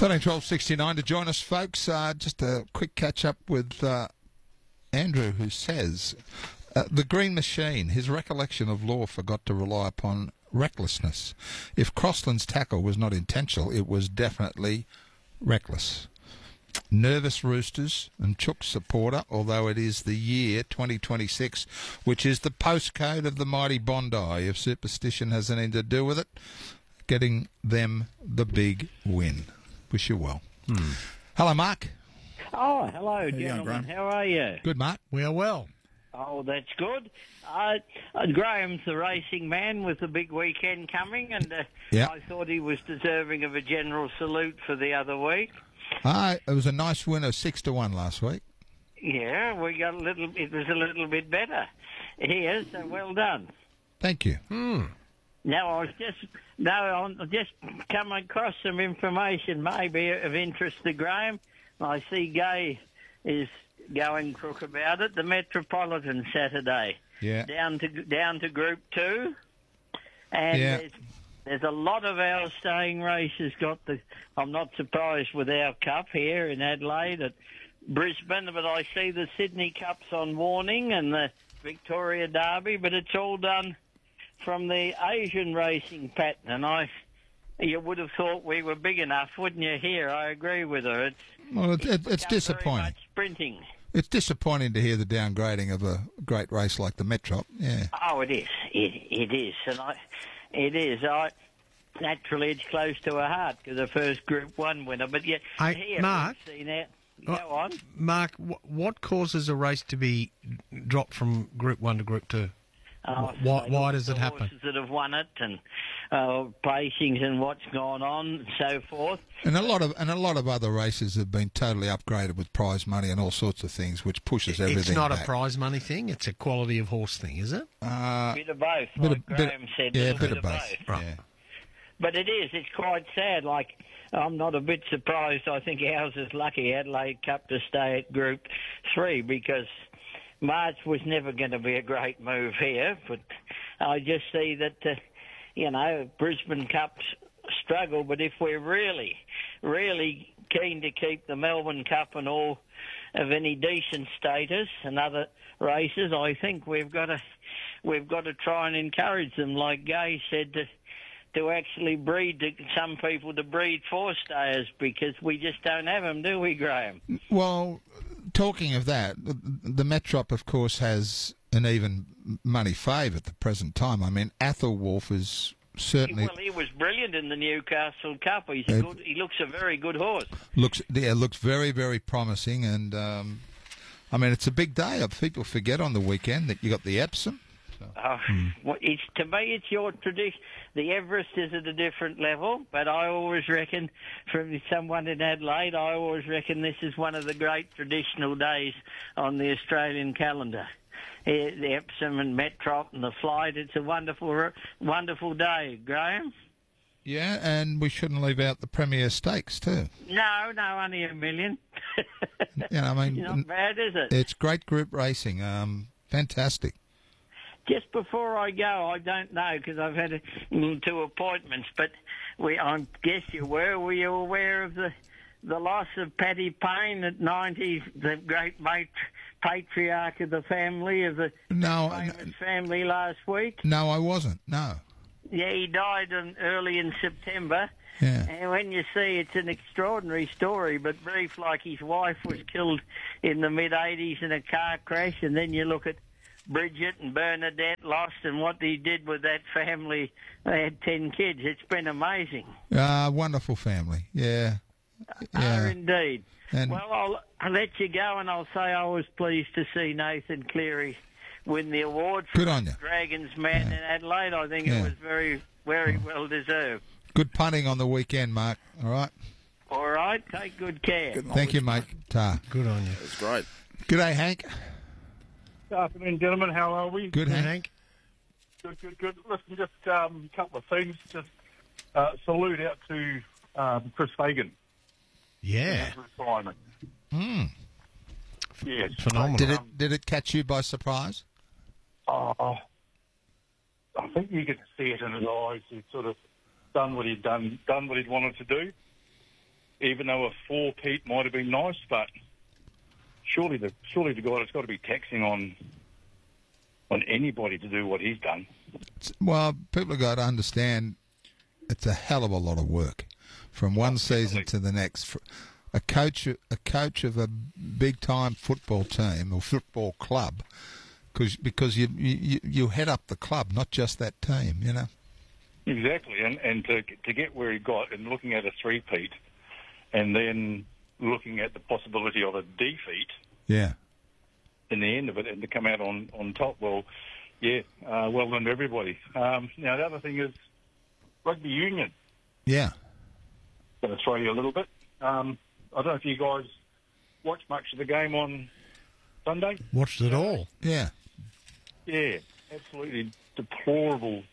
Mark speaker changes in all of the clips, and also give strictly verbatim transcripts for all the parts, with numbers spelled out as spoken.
Speaker 1: thirteen twelve sixty-nine to join us, folks. Uh, just a quick catch-up with uh, Andrew, who says, uh, the Green Machine, his recollection of law forgot to rely upon recklessness. If Crossland's tackle was not intentional, it was definitely reckless. Nervous Roosters and Chook supporter, although it is the year twenty twenty-six, which is the postcode of the mighty Bondi. If superstition has anything to do with it, getting them the big win. Wish you well. Hmm. Hello, Mark.
Speaker 2: Oh, hello,
Speaker 1: How
Speaker 2: gentlemen. How are you?
Speaker 1: Good, Mark.
Speaker 3: We are well.
Speaker 2: Oh, that's good. Uh, uh, Graham's the racing man with the big weekend coming, and uh,
Speaker 1: Yeah.
Speaker 2: I thought he was deserving of a general salute for the other week.
Speaker 1: Ah, it was a nice win of six to one last week.
Speaker 2: Yeah, we got a little. It was a little bit better here, so well done.
Speaker 1: Thank you.
Speaker 3: Hmm.
Speaker 2: Now, I was just no, I've just come across some information maybe of interest to Graham. I see Gay is going crook about it. The Metropolitan Saturday,
Speaker 1: Yeah.
Speaker 2: down to down to Group Two, and
Speaker 1: Yeah.
Speaker 2: there's, there's a lot of our staying races got the. I'm not surprised with our Cup here in Adelaide at Brisbane, but I see the Sydney Cups on warning and the Victoria Derby, but it's all done from the Asian racing pattern, and I, you would have thought we were big enough, wouldn't you? Here, I agree with her. It's
Speaker 1: Well, it, it, it's
Speaker 2: become very
Speaker 1: disappointing.
Speaker 2: much sprinting.
Speaker 1: It's disappointing to hear the downgrading of a great race like the Metrop. Yeah.
Speaker 2: Oh, it is. It it is, and I, it is. I naturally it's close to her heart because the first Group One winner, but yet
Speaker 3: Hey,
Speaker 2: here
Speaker 3: Mark?
Speaker 2: we've seen it. Go
Speaker 3: Uh,
Speaker 2: on.
Speaker 3: Mark, wh- what causes a race to be dropped from Group One to Group Two?
Speaker 2: Oh,
Speaker 3: Why-
Speaker 2: so
Speaker 3: why
Speaker 2: look
Speaker 3: does
Speaker 2: at
Speaker 3: it
Speaker 2: the
Speaker 3: happen?
Speaker 2: Horses that have won it and uh, placings and what's gone on and so forth.
Speaker 1: And a lot of and a lot of other races have been totally upgraded with prize money and all sorts of things, which pushes everything.
Speaker 3: It's not
Speaker 1: back.
Speaker 3: a prize money thing. It's a quality of horse thing, is it?
Speaker 1: Uh,
Speaker 2: bit of both,
Speaker 1: bit
Speaker 2: like
Speaker 1: of- bit
Speaker 2: Graham
Speaker 1: of-
Speaker 2: said.
Speaker 1: yeah,
Speaker 2: little
Speaker 1: bit of both.
Speaker 3: Right.
Speaker 1: Yeah.
Speaker 2: But it is. It's quite sad. Like, I'm not a bit surprised. I think ours is lucky, Adelaide Cup, to stay at Group three because March was never going to be a great move here. But I just see that, uh, you know, Brisbane Cups struggle. But if we're really, really keen to keep the Melbourne Cup and all of any decent status and other races, I think we've got to we've got to try and encourage them, like Gay said, to to actually breed to, some people to breed four stayers because we just don't have them, do we, Graham?
Speaker 1: Well, talking of that, the, the Metrop, of course, has an even money fave at the present time. I mean, Athelwolf is certainly
Speaker 2: Well, he was brilliant in the Newcastle Cup. He's a
Speaker 1: Uh,
Speaker 2: good, he looks a very good horse.
Speaker 1: looks yeah looks very very promising, and um, I mean it's a big day. People forget on the weekend that you got the Epsom.
Speaker 2: Oh, well, it's, to me, it's your tradition. The Everest is at a different level, but I always reckon, from someone in Adelaide, I always reckon this is one of the great traditional days on the Australian calendar. Eh, The Epsom and Metrop and the flight, it's a wonderful, wonderful day, Graham.
Speaker 1: Yeah, and we shouldn't leave out the Premier Stakes too.
Speaker 2: No, no, only a million.
Speaker 1: You know, I mean,
Speaker 2: Not bad, is it?
Speaker 1: it's great group racing. Um, fantastic.
Speaker 2: Just before I go, I don't know because I've had a, mm, two appointments, but we, I guess you were. Were you aware of the the loss of Paddy Payne at ninety, the great mate, patriarch of the family, of the
Speaker 1: No,
Speaker 2: famous family last week?
Speaker 1: no, I wasn't. No.
Speaker 2: Yeah, he died in, early in September.
Speaker 1: Yeah.
Speaker 2: And when you see, it's an extraordinary story, but brief, like his wife was killed in the mid-eighties in a car crash, and then you look at Bridget and Bernadette lost and what he did with that family. They had ten kids. It's been amazing.
Speaker 1: Uh, wonderful family. Yeah.
Speaker 2: Oh,
Speaker 1: Yeah.
Speaker 2: indeed.
Speaker 1: And-
Speaker 2: Well, I'll, I'll let you go, and I'll say I was pleased to see Nathan Cleary win the award for
Speaker 1: Good on you.
Speaker 2: Dragons Man in Adelaide. I think
Speaker 1: Yeah.
Speaker 2: it was very, very well deserved.
Speaker 1: Good punting on the weekend, Mark. All right.
Speaker 2: All right, take good care.
Speaker 1: Thank you, mate. Ta.
Speaker 3: Good on you.
Speaker 4: That's great.
Speaker 1: G'day, Hank.
Speaker 5: Good afternoon, gentlemen. How are we?
Speaker 1: Good,
Speaker 3: Good,
Speaker 1: Hank.
Speaker 3: Hank.
Speaker 5: Good, good, good. Listen, just um, a couple of things. Just uh, salute out to um, Chris Fagan.
Speaker 3: Yeah.
Speaker 5: His retirement.
Speaker 1: Hmm.
Speaker 5: Yes.
Speaker 3: Phenomenal.
Speaker 1: Did it did it catch you by surprise?
Speaker 5: Uh, I think you could see it in his eyes. He'd sort of done what he'd done, done what he'd wanted to do. even though a four-peat might have been nice, but surely the surely the God, it's got to be taxing on on anybody to do what he's done.
Speaker 1: Well, people have got to understand it's a hell of a lot of work from one season to the next. A coach, a coach of a big-time football team or football club, because because you, you you head up the club, not just that team, you know.
Speaker 5: Exactly, and and to to get where he got, and looking at a three-peat, and then looking at the possibility of a defeat.
Speaker 1: Yeah.
Speaker 5: In the end of it, and to come out on on top, well, yeah, uh, well done to everybody. Um, now the other thing is rugby union.
Speaker 1: Yeah.
Speaker 5: Going to throw you a little bit. Um, I don't know if you guys watched much of the game on Sunday.
Speaker 3: Watched it all.
Speaker 1: Yeah.
Speaker 5: Yeah, absolutely deplorable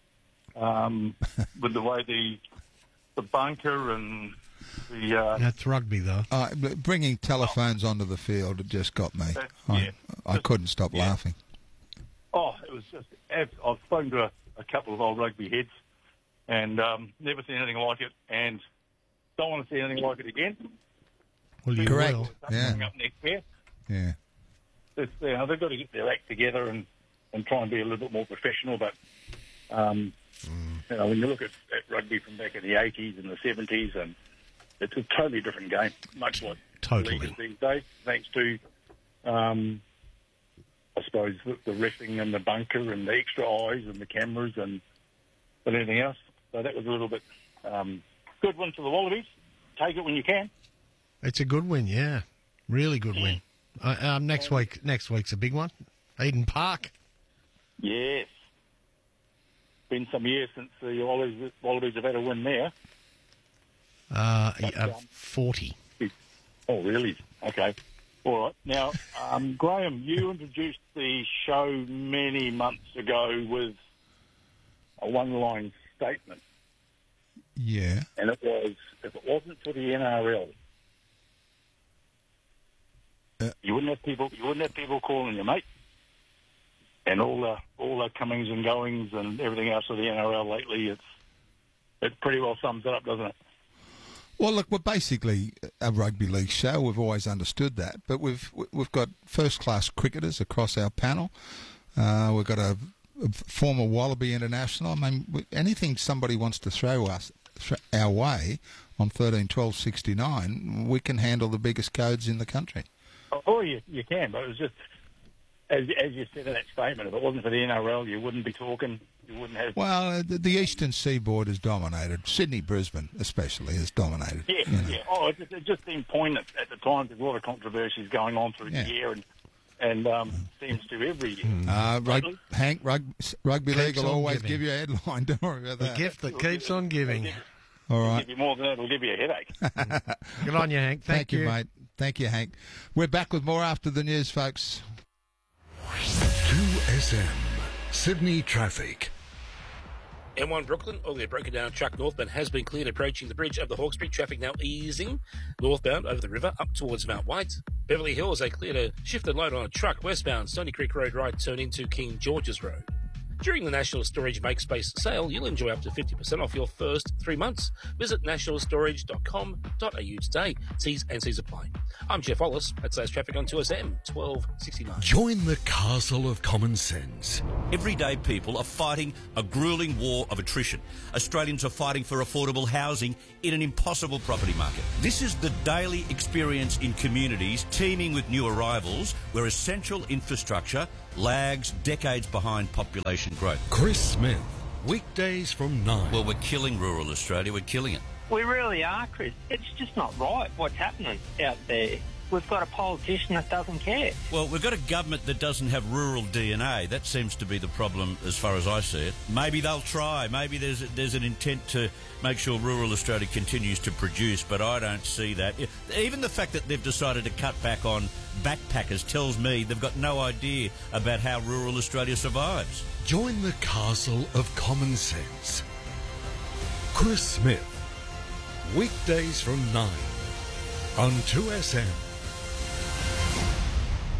Speaker 5: um, with the way the the bunker and the... Uh,
Speaker 3: That's rugby, though.
Speaker 1: Uh, bringing telephones onto the field, it just got me.
Speaker 5: Uh,
Speaker 1: I,
Speaker 5: yeah.
Speaker 1: I couldn't stop
Speaker 5: Yeah.
Speaker 1: laughing.
Speaker 5: Oh, it was just... I've spoken to a, a couple of old rugby heads and um, never seen anything like it, and don't want to see anything like it again.
Speaker 3: Well, you
Speaker 1: Correct.
Speaker 3: will.
Speaker 1: Yeah.
Speaker 5: Coming up next year.
Speaker 1: Yeah.
Speaker 5: It's, you know, they've got to get their act together and, and try and be a little bit more professional. But um, mm. you know, when you look at, at rugby from back in the eighties and the seventies, and it's a totally different game, much like
Speaker 3: Totally.
Speaker 5: the league is these days, thanks to, um, I suppose, the, the reffing and the bunker and the extra eyes and the cameras and, and everything else. So that was a little bit um, good win for the Wallabies. Take it when you can.
Speaker 3: It's a good win, yeah. Really good win. Uh, um, next week, next week's a big one. Eden Park.
Speaker 5: Yes. Been some years since the Wallabies, Wallabies have had a win there.
Speaker 3: Uh,
Speaker 5: But,
Speaker 3: uh,
Speaker 5: um,
Speaker 3: forty.
Speaker 5: Oh, really? Okay. All right. Now, um, Graham, you introduced the show many months ago with a one-line statement,
Speaker 1: Yeah.
Speaker 5: and it was, if it wasn't for the N R L,
Speaker 1: Uh,
Speaker 5: you wouldn't have people. You wouldn't have people calling you, mate. And all the all the comings and goings and everything else of the N R L lately, it's it pretty well sums it up, doesn't it?
Speaker 1: Well, look, we're basically a rugby league show. We've always understood that, but we've we've got first-class cricketers across our panel. Uh, we've got a, a former Wallaby international. I mean, anything somebody wants to throw us th- our way on thirteen twelve sixty-nine, we can handle the biggest codes in the country.
Speaker 5: Oh, you you can, but it was just as as you said in that statement. If it wasn't for the N R L, you wouldn't be talking. You wouldn't have.
Speaker 1: Well, uh, the, the eastern seaboard is dominated. Sydney, Brisbane, especially, is dominated.
Speaker 5: Yeah,
Speaker 1: you know.
Speaker 5: yeah. Oh, it just, it just seemed poignant at the time. There's a lot of controversies going on through
Speaker 1: Yeah.
Speaker 5: the year, and and um, seems to every year.
Speaker 1: Uh, rug,
Speaker 5: Lately.
Speaker 1: Hank, rug, rugby league
Speaker 3: Keeps
Speaker 1: will
Speaker 3: on
Speaker 1: always
Speaker 3: giving.
Speaker 1: give you a headline. Don't worry about
Speaker 3: The
Speaker 1: that.
Speaker 3: gift that keeps on giving.
Speaker 1: All
Speaker 5: It'll
Speaker 1: right.
Speaker 5: give you more than that. It'll give you a headache.
Speaker 3: Good on you, Hank. Thank,
Speaker 1: Thank you, mate. Thank you, Hank. We're back with more after the news, folks.
Speaker 4: two S M, Sydney traffic.
Speaker 6: M one Brooklyn, only a broken down truck northbound has been cleared approaching the bridge of the Hawkesbury. Traffic now easing northbound over the river up towards Mount White. Beverly Hills, they cleared a shifted load on a truck westbound Stony Creek Road right turn into King George's Road. During the National Storage Makespace sale, you'll enjoy up to fifty percent off your first three months. Visit national storage dot com dot a u today. T's and C's apply. I'm Jeff Wallace. That's today's traffic on two S M twelve sixty-nine.
Speaker 4: Join the castle of common sense.
Speaker 7: Everyday people are fighting a grueling war of attrition. Australians are fighting for affordable housing in an impossible property market. This is the daily experience in communities teeming with new arrivals where essential infrastructure lags decades behind population growth.
Speaker 4: Chris Smith, weekdays from nine.
Speaker 7: Well, we're killing rural Australia. We're killing it.
Speaker 8: We really are, Chris. It's just not right what's happening out there. We've got a politician that doesn't care.
Speaker 7: Well, we've got a government that doesn't have rural D N A. That seems to be the problem as far as I see it. Maybe they'll try. Maybe there's there's an intent to make sure rural Australia continues to produce, but I don't see that. Even the fact that they've decided to cut back on backpackers tells me they've got no idea about how rural Australia survives.
Speaker 4: Join the castle of common sense. Chris Smith, weekdays from nine on two S M.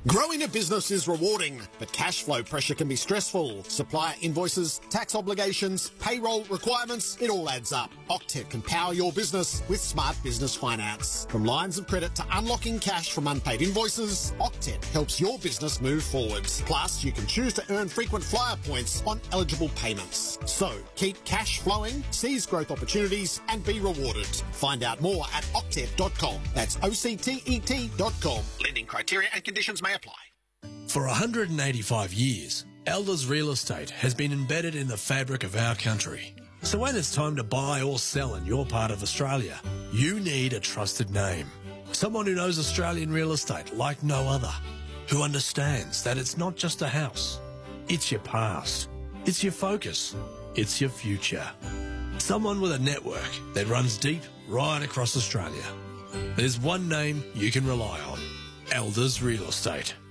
Speaker 9: Growing a business is rewarding, but cash flow pressure can be stressful. Supplier invoices, tax obligations, payroll requirements, it all adds up. Octet can power your business with smart business finance. From lines of credit to unlocking cash from unpaid invoices, Octet helps your business move forwards. Plus, you can choose to earn frequent flyer points on eligible payments. So, keep cash flowing, seize growth opportunities, and be rewarded. Find out more at octet dot com. That's O C T E T dot com. Lending criteria and conditions may apply.
Speaker 10: For one hundred eighty-five years, Elders Real Estate has been embedded in the fabric of our country. So when it's time to buy or sell in your part of Australia, you need a trusted name. Someone who knows Australian real estate like no other. Who understands that it's not just a house. It's your past. It's your focus. It's your future. Someone with a network that runs deep right across Australia. There's one name you can rely on. Elders Real Estate.